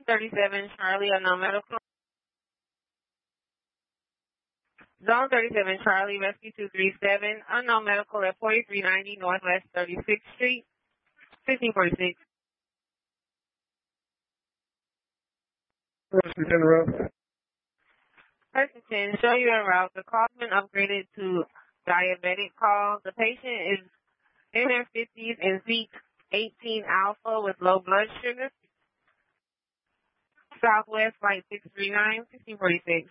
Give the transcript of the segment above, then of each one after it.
37 Charlie, unknown medical. Zone 37 Charlie, rescue 237, unknown medical at 4390 Northwest 36th Street, 1546. Rescue 10 route. Person 10, show you en route. The call's been upgraded to diabetic call. The patient is in their 50s and Zeke 18 alpha with low blood sugar. Southwest flight 639, 1546.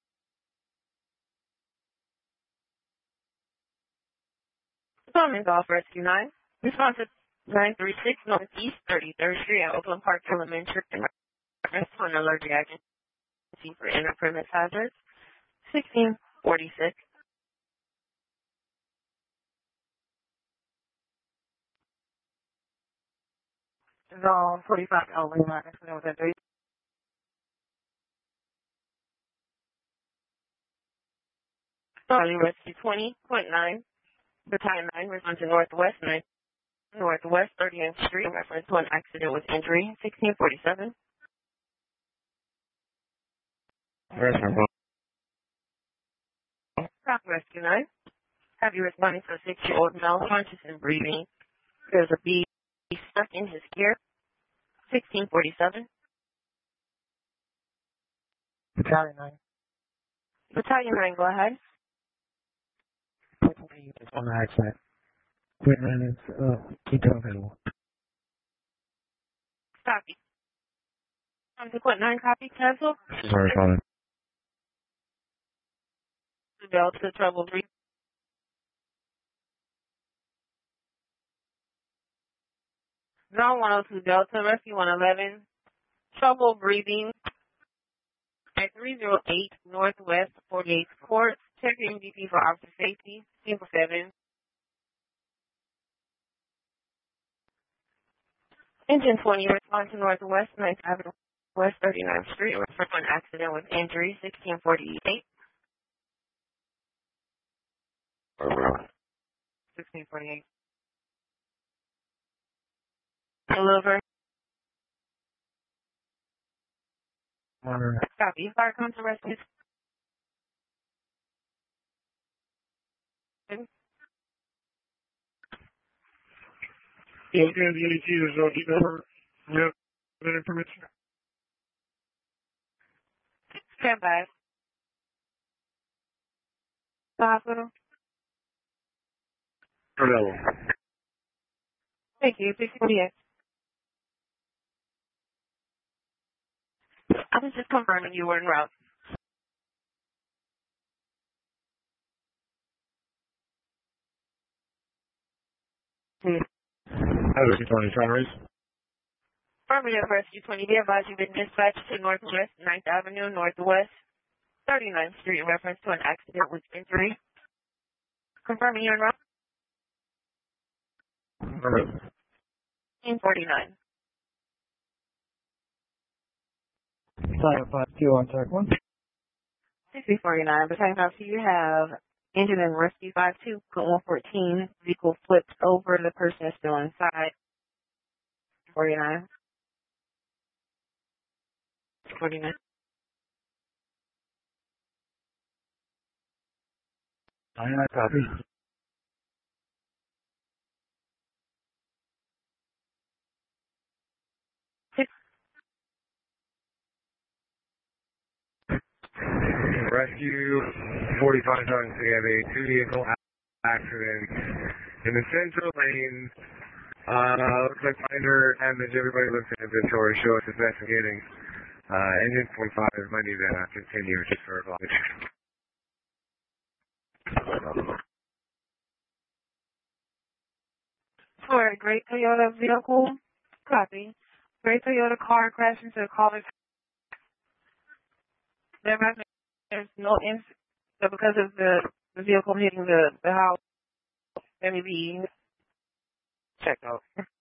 Summons off rescue 9. Response to 936 Northeast 33rd Street at Oakland Park Elementary. Reference to an allergic agency for inter-premise hazards. 1646. Zone 45 Elway line. Accident with that. Charlie rescue 20.9. Battalion 9 responds to Northwest 9. Northwest 30th Street. Reference to an accident with injury. 1647. Stop rescue 9. Have you responding to a 6-year-old male conscious and breathing? There's a bee stuck in his ear. 1647. Battalion 9. Battalion 9, go ahead. On the accident. Equipment is available. Copy. Consequent 9, copy, cancel. Sorry, Father. Delta, trouble breathing. Zone 102 Delta, rescue 111. Trouble breathing at 308 Northwest 48th Court. Check the MVP for officer safety. 7. Engine 20, respond to Northwest 9th Avenue, West 39th Street. Refer to an accident with injury. 1648. 1648. Deliver. Copy. Fire comes to rescue. Yeah, the EAT is number. Yep. That information. Stand by. The hospital. Hello. Thank you. 648. I was just confirming you were en route. Hello, 20 Charlie. Affirmative rescue 20. Be advised you've been dispatched to Northwest 9th Avenue, Northwest 39th Street in reference to an accident with injury. Confirming you're en route. Hello. 1949. Sorry, 52 on track 1. 6049. Battalion 5, you have engine and rescue 52, code 114. Vehicle flipped over. The person is still inside. 49. 49. I copy. Rescue 45 times. We have a 2-vehicle accident in the central lanes. Looks like minor damage. Everybody looks at inventory. Show us investigating. Engine 45 might need to continue just for a moment. For a Great Toyota vehicle, copy. Great Toyota car crashed into the caller's. There's no incident, so because of the vehicle hitting the house, let me be checked out.